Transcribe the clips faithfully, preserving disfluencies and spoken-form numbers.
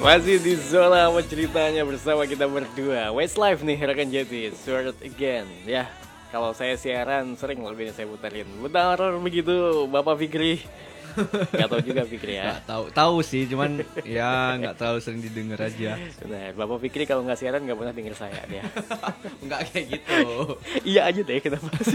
Masih di zona apa ceritanya bersama kita berdua. Westlife nih rekan Jati, Sword Again ya. Kalau saya siaran sering lebih saya puterin. Benar begitu Bapak Fikri. Gak tahu juga Fikri ya. Gak tahu, tahu sih, cuman ya nggak terlalu sering didengar aja. Benar, Bapak Fikri kalau nggak siaran nggak pernah denger saya dia. Nggak kayak gitu. Iya aja deh kenapa sih?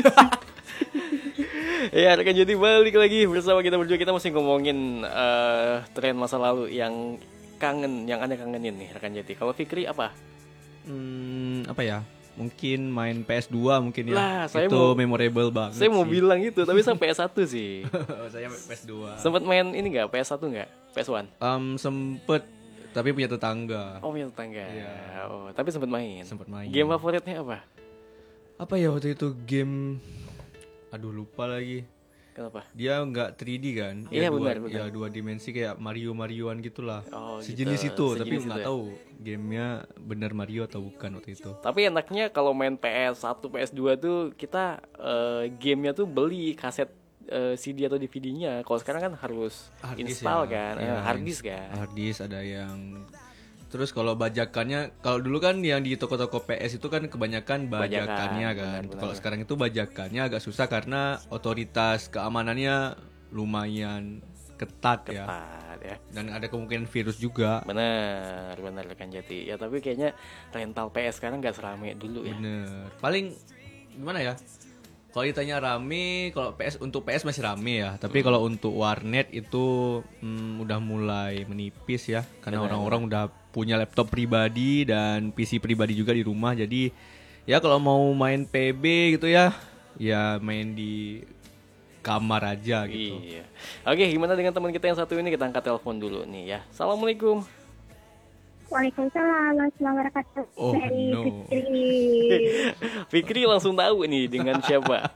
Ya rekan Jati balik lagi bersama kita berdua. Kita masih ngomongin uh, tren masa lalu yang kangen, yang Anda kangenin nih rekan Jati. Kalau Fikri apa? Hmm, apa ya? Mungkin main P S dua mungkin ya. Lah, saya itu mau, memorable banget. Saya mau sih. bilang itu, tapi saya P S satu sih. Saya P S dua. Sempet main ini enggak? P S satu enggak? P S satu? Um, sempet, tapi punya tetangga. Oh, punya tetangga. Iya. Oh, tapi sempet main. Sempet main. Game favoritnya apa? Apa ya waktu itu game? Aduh lupa lagi. Kenapa? Dia nggak tiga D kan? Iya, ya, dua, benar, benar. Ya dua dimensi kayak Mario Marioan gitulah. Oh, sejenis gitu. itu, Sejenis tapi itu nggak ya? tahu gamenya bener Mario atau bukan waktu itu. Tapi enaknya kalau main P S satu, P S dua tuh kita uh, gamenya tuh beli kaset uh, C D atau D V D-nya. Kalau sekarang kan harus Hard disk install ya. kan, Iya, uh, hard disk kan. Hard disk ada yang. Terus kalau bajakannya, kalau dulu kan yang di toko-toko P S itu kan kebanyakan bajakannya Bajakan, kan. benar-benar. Kalau sekarang itu bajakannya agak susah karena otoritas keamanannya lumayan ketat, ya. Ketat ya. Dan ada kemungkinan virus juga. Benar, benar rekan Jati. Ya tapi kayaknya rental P S sekarang nggak serame dulu ya. Bener. Paling gimana ya? Kalau ditanya rame, kalau P S untuk P S masih rame ya. Tapi Hmm. kalau untuk warnet itu hmm, udah mulai menipis ya. Karena Benar. orang-orang udah punya laptop pribadi dan P C pribadi juga di rumah. Jadi ya kalau mau main P B gitu ya, ya main di kamar aja gitu. Iya. Oke, gimana dengan teman kita yang satu ini? Kita angkat telepon dulu nih ya. Assalamualaikum. Waalaikumsalam warahmatullahi wabarakatuh. Oh, Dari no. Fitri. Fikri langsung tahu nih dengan siapa.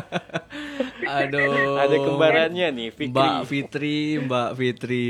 Aduh. Ada kembarannya nih, Fikri. Mbak Fitri, Mbak Fitri.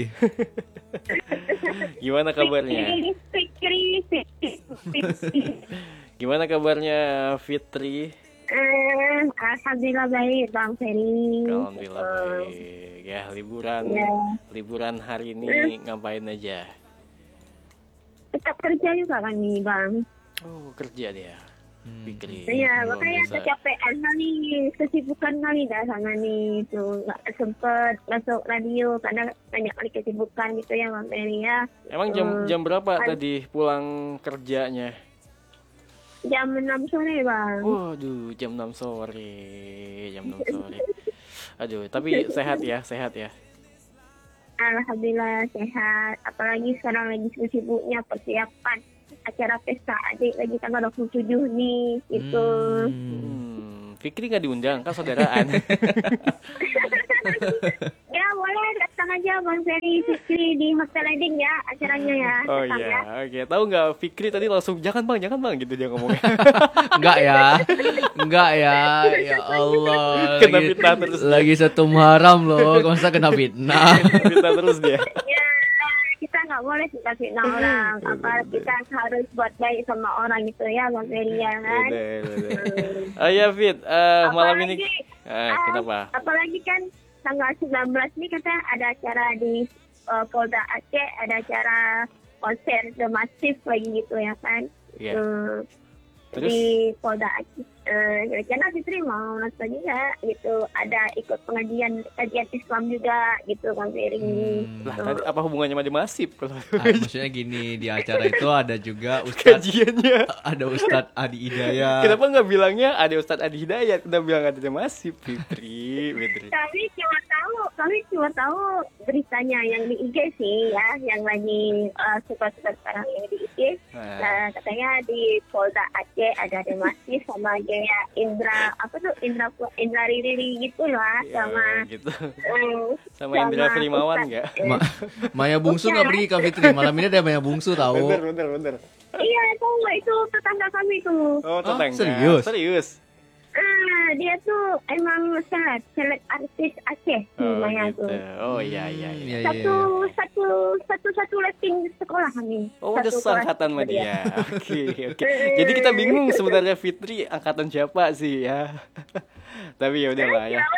Gimana kabarnya? Fitri, Fitri, Fitri. Gimana kabarnya Fitri? Eh, Alhamdulillah baik Bang Ferry. Alhamdulillah Eh, baik. Ya, liburan Ya. liburan hari ini ngapain aja? Tetap kerja juga kan nih Bang. Oh, kerja dia. Hmm. Fikri. Iya, Luar makanya biasa. kecapean kali, kesibukan kali dah sana nih. Tuh nggak sempet masuk radio karena banyak kali kesibukan gitu ya Bang Ferry ya. Emang jam Eh, jam berapa kan- tadi pulang kerjanya? Jam enam sore Bang. Waduh, jam enam sore. Jam enam sore. Aduh, tapi sehat ya, sehat ya. Alhamdulillah sehat. Apalagi sekarang lagi sibuk-sibuknya persiapan acara pesta adik lagi tanggal dua puluh tujuh nih gitu. Hmm. Hmm, Fikri nggak diundang kan saudaraan. Ya boleh datang aja Bang Ferry Fikri di Hotel Wedding ya acaranya ya. Oh Datang iya, ya. oke. Tahu nggak Fikri tadi langsung jangan bang, jangan bang gitu dia ngomongnya. Enggak ya. Enggak ya. Ya Allah. Kena lagi, fitnah terus. lagi satu Muharram loh. Masa kena fitnah. Kita terus dia. Ya kita nggak boleh kita fitnah orang. Apa kita harus buat baik sama orang gitu ya Bang Ferry ya kan. Bener, bener. Oh iya Fit, eh, malam ini. Apalagi, Eh, ah, kenapa? Apalagi kan tanggal sembilan belas nih kata ada acara di uh, Polda Aceh, ada acara konser The Massive lagi gitu ya kan. Iya. Eh, Terus? Di Polda Aceh. Uh, kira-kira Fitri mau nonton juga gitu. Ada ikut pengajian kajian Islam juga gitu Bang Ferry. Hmm. Lah tadi apa hubungannya sama dia masif? Ah, maksudnya gini, di acara itu ada juga Ustadz, Kajiannya. ada Ustadz Adi Hidayat. Kenapa nggak bilangnya ada Ustadz Adi Hidayat? Udah bilang ada dia masif, Fitri, Fitri. Kami cuma tahu, kami cuma tahu beritanya yang di I G sih ya, yang lagi uh, suka-suka sekarang yang di I G. Nah. Nah, katanya di Polda Aceh ada demonstrasi sama Jaya Indra, apa tuh Indra Indra Riri gitu lah, Ya, sama gitu. eh, Sama Indra Frimawan Ustadz. nggak? Ma- Maya Bungsu nggak pergi ke Fitri. Malam ini ada Maya Bungsu tahu. Bener, bener, bener. Iya, itu itu tetangga kami tuh. Oh, tetangga. serius? Serius. Ah, dia tuh emang seleb, seleb artis Aceh Oh, namanya gitu. tuh. Oh, iya, iya, Hmm, iya. iya, Satu satu satu satu letting di sekolah kami. Oh, udah Satu seangkatan sama kelas dia. Oke, oke. Jadi kita bingung sebenarnya Fitri angkatan siapa sih ya. Tapi ya udah lah ya.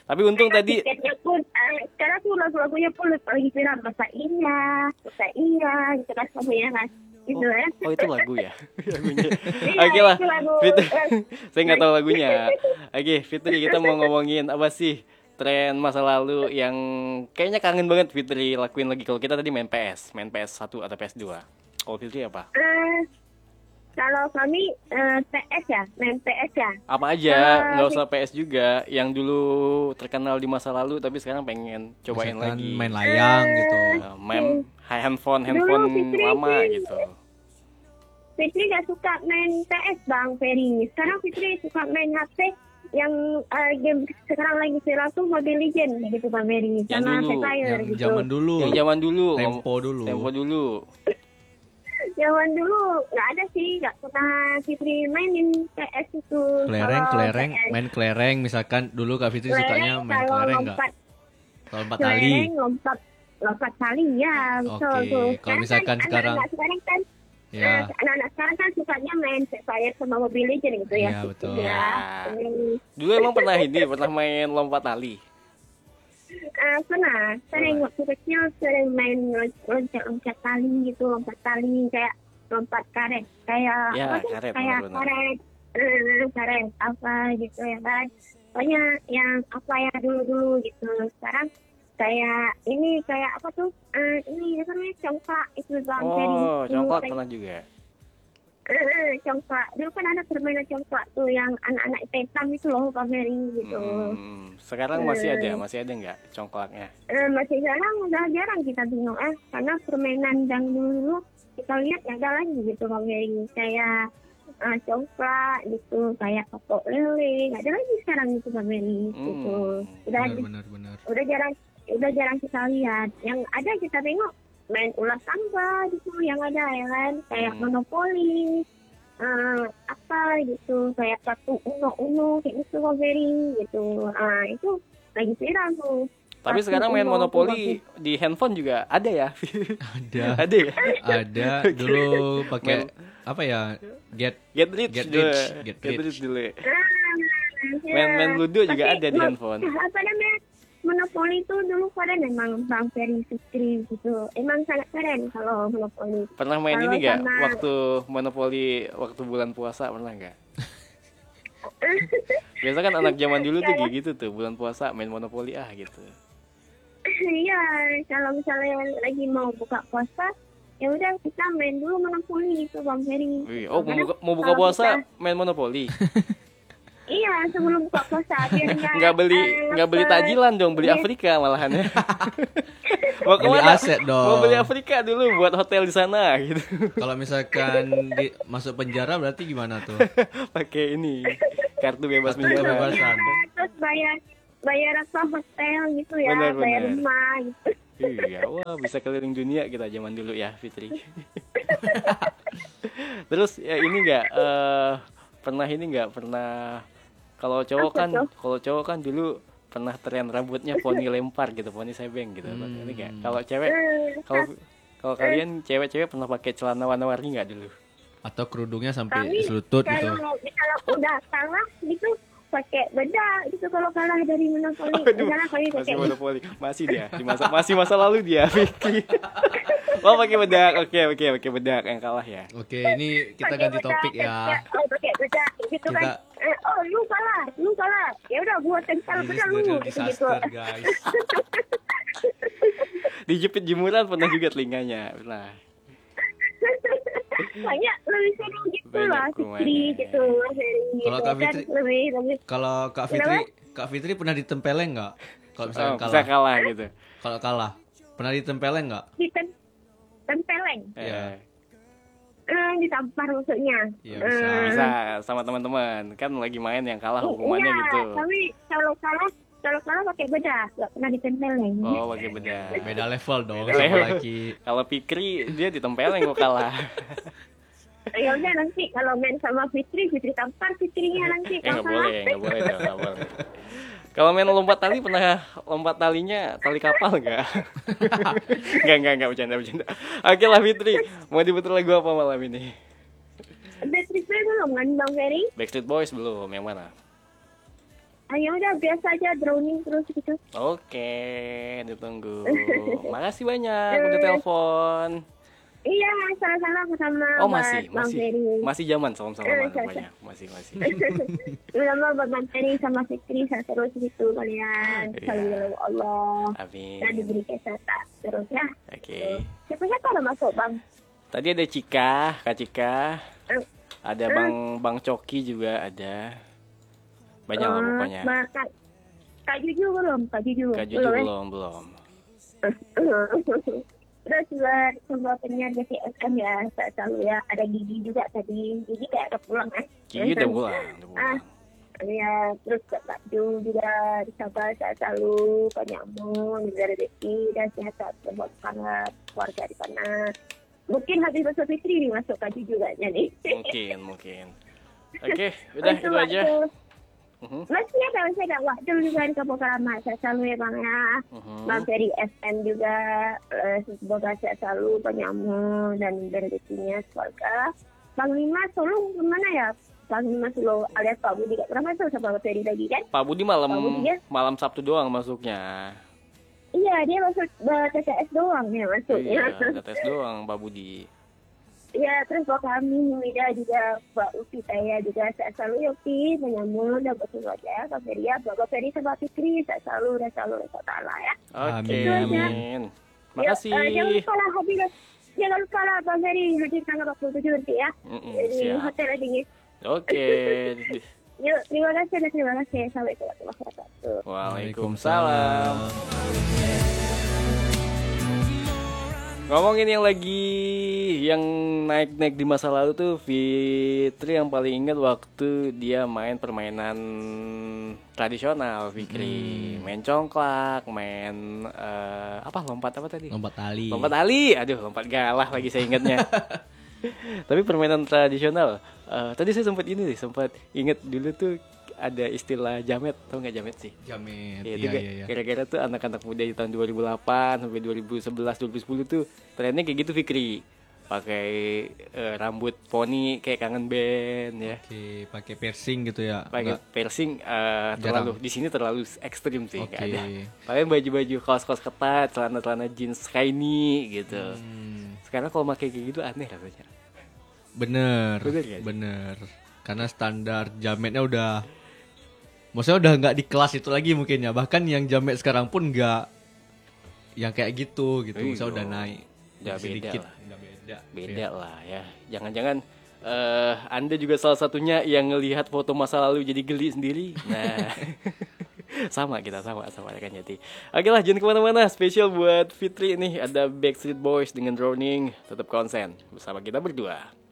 Tapi untung tadi Tiketnya pun uh, sekarang tuh lagu-lagunya pun lagi viral bahasa iya, bahasa iya, gitu kan semuanya kan. Gitu Oh, ya. oh itu lagu ya lagunya. Iya, Oke lah, itu lagu. Fitri. Saya nggak tahu lagunya. Oke, Fitri, kita mau ngomongin apa sih tren masa lalu yang kayaknya kangen banget Fitri lakuin lagi. Kalau kita tadi main P S, main P S satu atau P S dua. Kalau Fitri apa? Eh, kalau kami eh, P S ya, main P S ya. Apa aja, Eh, nggak usah P S juga. Yang dulu terkenal di masa lalu tapi sekarang pengen cobain Misalkan lagi. main layang gitu. Eh, main handphone, handphone Dulu Fitri lama sih. gitu. Fitri gak suka main P S Bang Ferry. Sekarang Fitri suka main H P yang eh, game sekarang lagi viral tuh Mobile Legends gitu Bang Ferry. Yang Sama dulu, Free Fire Yang gitu. zaman dulu. Yang zaman dulu, Tempo dulu. Tempo dulu. Zaman dulu nggak ada sih, nggak pernah Fitri mainin P S itu. Kelereng, Kalau kelereng, P S, main kelereng misalkan dulu Kak Fitri sukanya kelereng, main kalau kelereng nggak? lompat, Kalau empat tali. kelereng, lompat, lompat tali ya. Betul Oke, tuh. kalau Sekarang misalkan kan, sekarang- anak-anak sekarang kan Ya, Eh, anak-anak sekarang kan sukanya main Free Fire sama Mobile Legends gitu ya. Iya, betul. Ya. Hmm. Dulu emang pernah ini, pernah main lompat tali. Eh, pernah, sering Pernah. waktu kecil sering main lon- loncat-loncat tali gitu, lompat tali kayak lompat karet, kayak Ya, apa tuh? karet, kayak benar-benar. karet, eh, karet apa gitu ya kan. Pokoknya yang apa ya dulu-dulu gitu. Sekarang kayak ini kayak apa tuh? Eh, ini apa namanya congklak itu bang. Oh, Dulu congklak kayak- pernah juga. Eh, congklak. Dulu kan ada permainan congklak tuh yang anak-anak hitam itu loh Bang Mary gitu. Hmm, sekarang masih ada, masih ada nggak congklaknya? Eh, masih sekarang udah jarang kita bingung eh karena permainan yang dulu kita lihat nggak ada lagi gitu Bang Mary. Kayak eh, congklak gitu, kayak kopok lele, nggak ada lagi sekarang gitu Bang Mary gitu. Hmm, Udah benar benar benar. udah jarang udah jarang kita lihat. Yang ada kita tengok main ulas tangga gitu yang ada ya kan kayak Hmm. monopoli eh, apa gitu kayak kartu uno uno kayak gitu Bang Ferry gitu. Ah itu lagi viral tuh. Tapi Kartu sekarang main Uno, monopoli di handphone juga ada ya? Ada. Ada ya? Ada dulu pakai apa ya? Get Get rich, Get dulu. rich, get Get rich. rich dulu. Ah, ya. Main-main ludo juga Tapi, ada di mo- handphone. Apa namanya? Monopoli itu dulu keren memang Bang Ferry Fitri gitu. Emang sangat keren kalau monopoli. Pernah main Kalau ini nggak? sama- Waktu monopoli, waktu bulan puasa pernah nggak? Biasa kan anak zaman dulu tuh kayak gitu tuh, bulan puasa main monopoli ah gitu. Iya, kalau misalnya lagi mau buka puasa, ya udah kita main dulu monopoli gitu Bang Ferry. Wih, oh mau Karena buka, mau buka kalau puasa kita- main monopoli? iya, sebelum buka puasa biar Nggak beli eh, nggak beli lapar. tajilan dong, beli Iya. Afrika malahan ya. Mau Beli kemana? aset dong. Mau beli Afrika dulu buat hotel di sana gitu. Kalau misalkan di, masuk penjara berarti gimana tuh? Pakai ini kartu bebas Kartu penjara. bebas. Iya, terus bayar bayar apa hotel gitu ya, Benar, bayar benar. rumah gitu. Iya, wah bisa keliling dunia kita zaman dulu ya, Fitri. Terus ya ini enggak eh pernah ini enggak pernah kalau cowok Apa kan tuh? kalau cowok kan dulu pernah tren rambutnya poni lempar gitu, poni sebeng gitu. Hmm. Ini enggak. Kalau cewek Eh, kalau kalau kalian cewek-cewek pernah pakai celana warna-warni enggak dulu? Atau kerudungnya sampai Kami selutut gitu? kalau kalau udah kalah gitu pakai bedak gitu kalau kalah dari monopoli. Aduh, Misalnya kami masih pakai monopoli. Masih dia di masa masih masa lalu dia, Vicky. Oh, pakai bedak. Oke, oke, pakai bedak yang kalah ya. Oke, ini kita pakai ganti bedak, topik ya. bedak, Oh, pakai bedak gitu kan. Kita- Eh, oh, lu kalah, lu kalah. Ya udah gua tempel This bedak is lu the real gitu. gitu. disaster, guys. Dijepit jemuran pernah juga telinganya. Pernah. Banyak lebih seru gitu Banyak lah, kumannya. Fitri gitu. Kalau gitu Kak kan, Fitri- lebih lebih Kalau Kak Fitri, Kak Fitri pernah ditempeleng nggak? Kalau misalkan Oh, bisa kalah, kalah gitu. kalau kalah, pernah ditempeleng nggak? ditem- tempeleng. Iya. Eh, Eh, ditampar maksudnya. Iya, bisa. Eh, bisa sama teman-teman. Kan lagi main yang kalah hukumannya iya, gitu. tapi kalau kalah kalau kalah pakai bedak, nggak pernah ditempeleng. Oh, pakai bedak. Beda level dong Beda sama level. laki. Kalau Fikri dia ditempeleng kok kalah. Ya udah nanti kalau main sama Fitri, Fitri tampar Fitrinya nanti. Eh Kalau nggak kalah, boleh, nggak boleh dong, nggak boleh. Kalau main lompat tali pernah lompat talinya tali kapal nggak? Nggak, nggak, nggak bercanda, bercanda. Oke lah Fitri, mau diputar lagu apa malam ini? Backstreet Boys belum kan Bang Ferry? Backstreet Boys belum, yang mana? Ah, ya udah biasa aja drowning terus gitu. Oke, ditunggu. Makasih banyak udah telepon. Iya, sama-sama sama Oh buat masih, Bang masih, Ferry. masih zaman sama-sama Eh, rupanya. Masih, masih. Sama buat Bang Ferry sama Fikri, saya terus gitu kalian. Iya. Selalu Allah. Amin. Dan diberi kesehatan terus ya. Oke. Siapa-siapa udah masuk Bang? Tadi ada Cika, Kak Cika. Eh, Ada Bang Bang Coki juga ada. Banyak lah eh, pokoknya. Mbak Kak, Kak Juju belum? Kak Juju Kak Juju ya? belum, belum. Terus buat semua penyiar J T S M ya, saya selalu ya. Ada Gigi juga tadi. Gigi kayak udah pulang kan? Gigi udah pulang, udah Ah, pulang. ya, terus Kak Kak Ju juga disabar saya selalu banyak umur, negara rezeki dan sehat buat para keluarga di sana. Mungkin habis besok Fitri nih masuk Kak Ju juga nih. Mungkin, mungkin. Oke, udah itu aja. Mhm, Masih ada, masih ada waktu juga di Kampung Keramat. Saya selalu ya Bang ya. mhm. Bang Ferry S M juga. Eh, semoga saya selalu banyak umur dan rezekinya keluarga. Bang Lima Solo kemana ya? Bang Lima Solo alias Pak Budi gak pernah masuk sama Bang Ferry lagi kan? Pak Budi malam Pak Budi ya? malam Sabtu doang masuknya. Iya, dia masuk eh, T T S doang ya masuknya. Iya, tes doang Pak Budi. Iya, terus buat kami, Wida juga, Mbak Upi saya juga, saya selalu ya Upi, menyambut dan betul aja, Bang Ferry ya, Bang Ferry sama Fikri, saya selalu, dan selalu, dan ta'ala ya. Oke, Amin. amin. Makasih. Ya, eh, jangan lupa lah, hadir, jangan lupa lah Bang Ferry, hadir tanggal dua puluh tujuh nanti ya, Mm-mm, di siap. hotel lagi nih. Oke. Yuk, terima kasih dan terima kasih. Assalamualaikum warahmatullahi wabarakatuh. Waalaikumsalam. Ngomongin yang lagi yang naik-naik di masa lalu tuh, Fitri yang paling ingat waktu dia main permainan tradisional, Fikri. Main congklak, main eh, apa lompat apa tadi? Lompat tali. Lompat tali. Aduh, lompat galah lagi saya ingatnya. Tapi permainan tradisional. eh, tadi saya sempat ini sih, sempat ingat dulu tuh ada istilah jamet, tau nggak jamet sih? Jamet. Iya, Iya, itu iya, kayak- iya. gara-gara tuh anak-anak muda di tahun dua ribu delapan sampai dua ribu sebelas dua ribu sepuluh tuh trennya kayak gitu Fikri. Pakai eh, rambut poni kayak kangen band ya. Oke, pakai piercing gitu ya. Pakai Enggak. piercing eh, terlalu di sini terlalu ekstrim sih Oke. nggak ada. Pakai baju-baju kaos-kaos ketat, celana-celana jeans shiny gitu. Hmm, Sekarang kalau pakai kayak gitu aneh rasanya. bener. Bener nggak sih? Bener. Karena standar jametnya udah maksudnya udah nggak di kelas itu lagi mungkin ya. Bahkan yang jamet sekarang pun nggak yang kayak gitu gitu. Iya. Misalnya udah naik Udah beda sedikit. lah. Udah beda. Beda lah ya. Jangan-jangan eh Anda juga salah satunya yang ngelihat foto masa lalu jadi geli sendiri. Nah, sama kita sama sama rekan Jati. Oke lah, jangan kemana-mana. Spesial buat Fitri nih ada Backstreet Boys dengan Drowning. Tetap konsen bersama kita berdua.